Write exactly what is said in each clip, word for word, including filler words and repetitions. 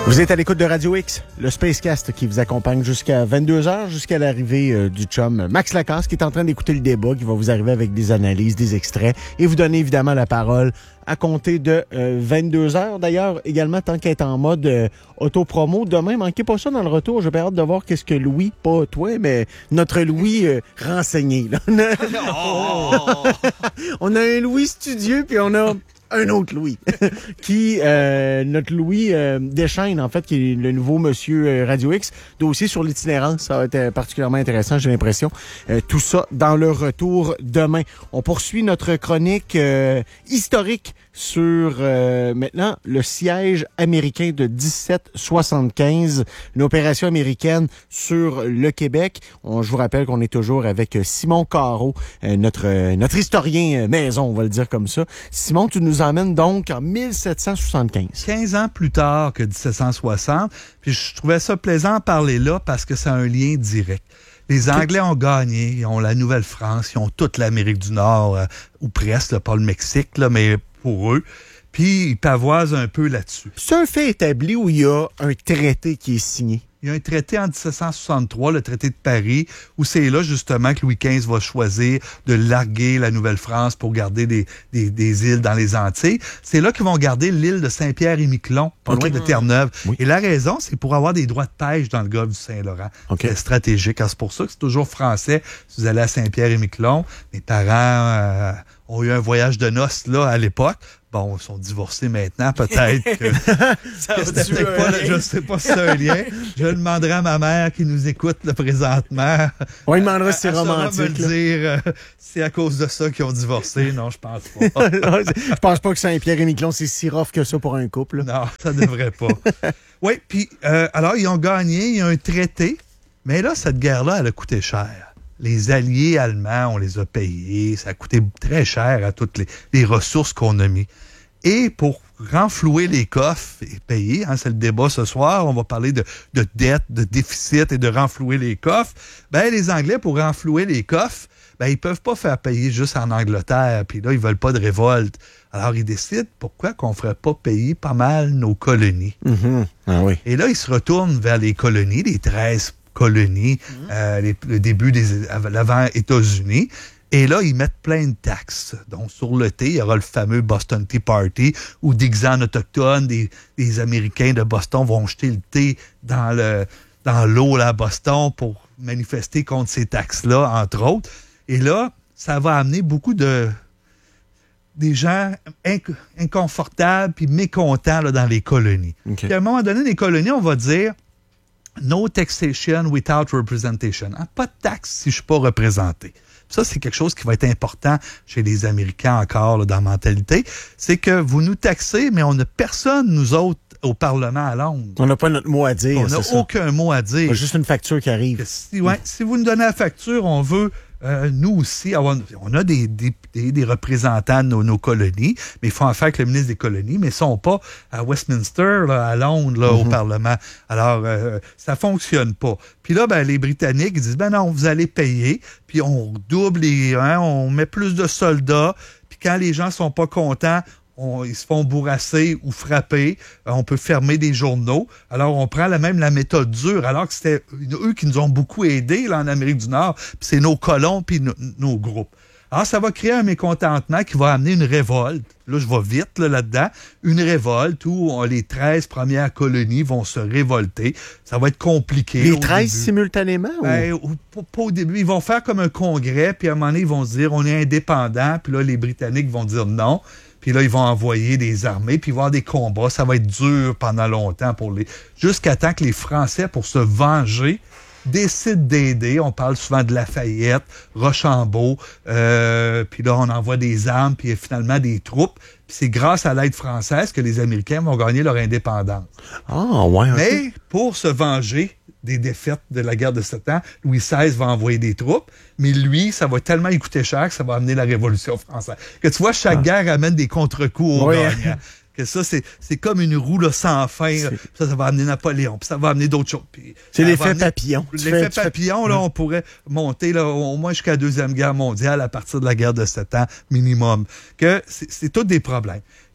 Vous êtes à l'écoute de Radio X, le Spacecast qui vous accompagne jusqu'à vingt-deux heures, jusqu'à l'arrivée euh, du chum Max Lacasse qui est en train d'écouter le débat, qui va vous arriver avec des analyses, des extraits et vous donner évidemment la parole à compter de euh, vingt-deux heures. D'ailleurs, également, tant qu'elle est en mode euh, auto-promo, demain, manquez pas ça dans le retour. J'ai bien hâte de voir qu'est-ce que Louis, pas toi, mais notre Louis euh, renseigné. Là. On, a... Oh! On a un Louis studieux, puis on a un autre Louis, qui, euh, notre Louis euh, Deschaines, en fait, qui est le nouveau monsieur euh, Radio X, dossier sur l'itinérance. Ça va être euh, particulièrement intéressant, j'ai l'impression. Euh, tout ça dans le retour demain. On poursuit notre chronique euh, historique sur, euh, maintenant, le siège américain de dix-sept soixante-quinze, une opération américaine sur le Québec. On, je vous rappelle qu'on est toujours avec Simon Carreau, euh, notre, euh, notre historien maison, on va le dire comme ça. Simon, tu nous emmène donc en mille sept cent soixante-quinze. quinze ans plus tard que dix-sept cent soixante. Puis je trouvais ça plaisant de parler là parce que c'est un lien direct. Les Anglais ont gagné, ils ont la Nouvelle-France, ils ont toute l'Amérique du Nord, euh, ou presque, là, pas le Mexique, là, mais pour eux. Puis ils pavoisent un peu là-dessus. C'est un fait établi où il y a un traité qui est signé. Il y a un traité en dix-sept cent soixante-trois, le traité de Paris, où c'est là justement que Louis quinze va choisir de larguer la Nouvelle-France pour garder des, des, des îles dans les Antilles. C'est là qu'ils vont garder l'île de Saint-Pierre-et-Miquelon, pas okay. loin de Terre-Neuve. Oui. Et la raison, c'est pour avoir des droits de pêche dans le golfe du Saint-Laurent. Okay. C'est stratégique. C'est pour ça que c'est toujours français. Si vous allez à Saint-Pierre-et-Miquelon, mes parents euh, ont eu un voyage de noces là à l'époque. Bon, ils sont divorcés maintenant, peut-être que, ça que c'était pas, là, je ne sais pas si c'est un lien. Je demanderai à ma mère qui nous écoute là, présentement. On lui demandera si c'est romantique. Me le dire, euh, c'est à cause de ça qu'ils ont divorcé. Non, je pense pas. Je pense pas que Saint-Pierre-et-Miquelon, c'est si rough que ça pour un couple. Non, ça devrait pas. Oui, puis euh, alors, ils ont gagné, il y a un traité, mais là, cette guerre-là, elle a coûté cher. Les alliés allemands, on les a payés. Ça a coûté très cher à toutes les, les ressources qu'on a mis. Et pour renflouer les coffres et payer, hein, c'est le débat ce soir, on va parler de, de dette, de déficit et de renflouer les coffres. Ben, les Anglais, pour renflouer les coffres, ben, ils peuvent pas faire payer juste en Angleterre. Puis là, ils veulent pas de révolte. Alors, ils décident pourquoi qu'on ferait pas payer pas mal nos colonies. Mm-hmm. Ah oui. Et là, ils se retournent vers les colonies, les treize colonies, mmh. euh, les, le début des l'avant États-Unis. Et là, ils mettent plein de taxes. Donc, sur le thé, il y aura le fameux Boston Tea Party où des Xans autochtones, des, des Américains de Boston vont jeter le thé dans le dans l'eau là, à Boston pour manifester contre ces taxes-là, entre autres. Et là, ça va amener beaucoup de des gens inc- inconfortables puis mécontents là, dans les colonies. Okay. Puis à un moment donné, les colonies, on va dire no taxation without representation. Hein? Pas de taxe si je ne suis pas représenté. Ça, c'est quelque chose qui va être important chez les Américains encore là, dans la mentalité. C'est que vous nous taxez, mais on n'a personne, nous autres, au Parlement à Londres. On n'a pas notre mot à dire. On n'a aucun mot à dire. C'est juste une facture qui arrive. Si, ouais, mm. si vous nous donnez la facture, on veut, euh, nous aussi, avoir, on a des, des, des, des représentants de nos, nos colonies, mais il faut en faire avec le ministre des colonies, mais ils ne sont pas à Westminster, là, à Londres, là, mm-hmm. au Parlement. Alors, euh, ça ne fonctionne pas. Puis là, ben, les Britanniques ils disent, ben non, vous allez payer, puis on double les, hein, on met plus de soldats, puis quand les gens ne sont pas contents, On, ils se font bourrasser ou frapper. Euh, on peut fermer des journaux. Alors, on prend la même la méthode dure, alors que c'était eux qui nous ont beaucoup aidés là, en Amérique du Nord. Puis c'est nos colons puis no, nos groupes. Alors, ça va créer un mécontentement qui va amener une révolte. Là, je vais vite là, là-dedans. Une révolte où on, les treize premières colonies vont se révolter. Ça va être compliqué. Les treize simultanément? Ben, ou? Pas, pas au début. Ils vont faire comme un congrès, puis à un moment donné, ils vont se dire on est indépendant. Puis là, les Britanniques vont dire non. Puis là, ils vont envoyer des armées, puis il va y avoir des combats. Ça va être dur pendant longtemps pour les... Jusqu'à temps que les Français, pour se venger, décident d'aider. On parle souvent de Lafayette, Rochambeau. Euh, puis là, on envoie des armes, puis finalement des troupes. Puis c'est grâce à l'aide française que les Américains vont gagner leur indépendance. Ah, ouais. Okay. Mais pour se venger des défaites de la guerre de Sept Ans, Louis seize va envoyer des troupes, mais lui, ça va tellement y coûter cher que ça va amener la Révolution française. Que tu vois, chaque ah. guerre amène des contre-coups aux oui. gagnants. Que ça, c'est, c'est comme une roue là, sans fin. Là. Ça, ça va amener Napoléon, puis ça va amener d'autres choses. Puis c'est l'effet amener... papillon. L'effet fais, papillon, fais... là, on pourrait monter là, au moins jusqu'à la Deuxième Guerre mondiale à partir de la guerre de Sept Ans minimum. Que c'est, c'est tous des problèmes.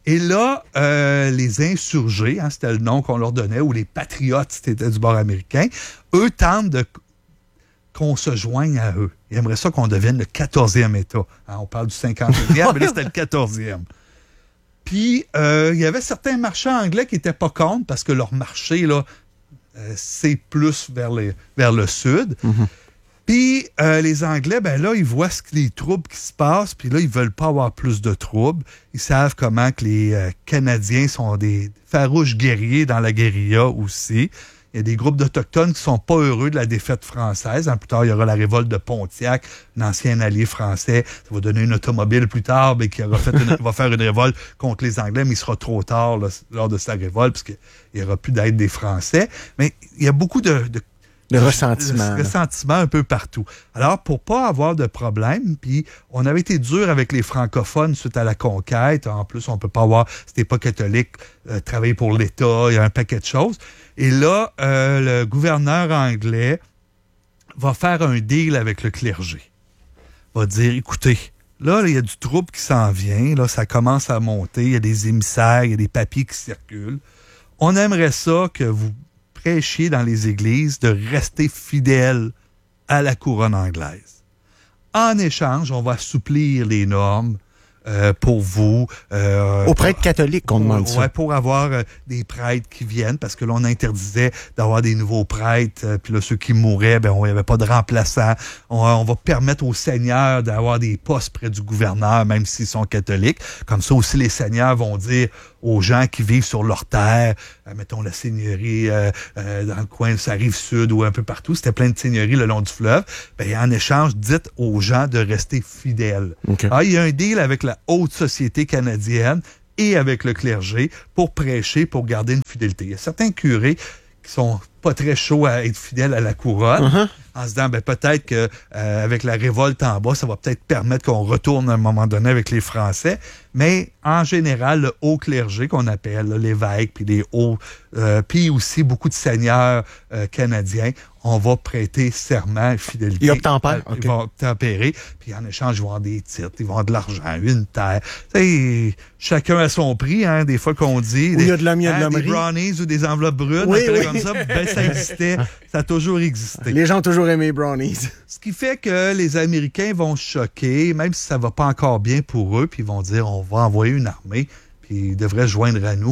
Et là, euh, les insurgés, hein, c'était le nom qu'on leur donnait, ou les patriotes, c'était du bord américain, eux tentent de qu'on se joigne à eux. Ils aimeraient ça qu'on devienne le quatorzième État. Hein, on parle du cinquantième, mais là, c'était le quatorzième. Puis, euh, il y avait certains marchands anglais qui n'étaient pas contre parce que leur marché, là, euh, c'est plus vers, les, vers le sud. Mm-hmm. Puis, euh, les Anglais, ben là, ils voient ce que les troubles qui se passent, puis là, ils veulent pas avoir plus de troubles. Ils savent comment que les euh, Canadiens sont des farouches guerriers dans la guérilla aussi. Il y a des groupes d'Autochtones qui sont pas heureux de la défaite française. Hein, plus tard, il y aura la révolte de Pontiac, un ancien allié français. Ça va donner une automobile plus tard, mais qui aura fait une, va faire une révolte contre les Anglais, mais il sera trop tard là, lors de sa révolte, parce qu'il n'y aura plus d'aide des Français. Mais il y a beaucoup de... de Le ressentiment. Le ressentiment un peu partout. Alors, pour pas avoir de problème, puis on avait été dur avec les francophones suite à la conquête. En plus, on peut pas avoir, c'était pas catholique, euh, travailler pour l'État, il y a un paquet de choses. Et là, euh, le gouverneur anglais va faire un deal avec le clergé. Va dire, écoutez, là, il y a du trouble qui s'en vient, là, ça commence à monter, il y a des émissaires, il y a des papiers qui circulent. On aimerait ça que vous prêchiez dans les églises de rester fidèles à la couronne anglaise. En échange, on va assouplir les normes euh, pour vous. Euh, Aux prêtres catholiques qu'on demande ouais, ça. Pour avoir euh, des prêtres qui viennent, parce que là, on interdisait d'avoir des nouveaux prêtres, euh, puis là, ceux qui mouraient, ben, on n'y avait pas de remplaçants. On, on va permettre aux seigneurs d'avoir des postes près du gouverneur, même s'ils sont catholiques. Comme ça aussi, les seigneurs vont dire aux gens qui vivent sur leur terre, euh, mettons la seigneurie euh, euh, dans le coin de sa rive sud ou un peu partout, c'était plein de seigneuries le long du fleuve, ben, en échange, dites aux gens de rester fidèles. Okay. Alors, il y a un deal avec la haute société canadienne et avec le clergé pour prêcher, pour garder une fidélité. Il y a certains curés qui sont pas très chauds à être fidèles à la couronne, uh-huh. en se disant, ben, peut-être que euh, avec la révolte en bas, ça va peut-être permettre qu'on retourne à un moment donné avec les Français. Mais en général, le haut clergé qu'on appelle, là, l'évêque, puis les hauts, euh, puis aussi beaucoup de seigneurs euh, canadiens, on va prêter serment et fidélité. Ils obtempèrent. Ils okay. vont obtempérer, puis en échange, ils vont avoir des titres, ils vont avoir de l'argent, une terre. T'sais, chacun a son prix, hein, des fois qu'on dit. Où il y a de l'homme, il y a de hein, l'homme. Des brownies ou des enveloppes brunes, oui, oui. comme ça, ben, ça existait, ça a toujours existé. Les gens ont toujours aimé brownies. Ce qui fait que les Américains vont se choquer, même si ça va pas encore bien pour eux, puis ils vont dire, on va envoyer une armée, puis ils devraient se joindre à nous.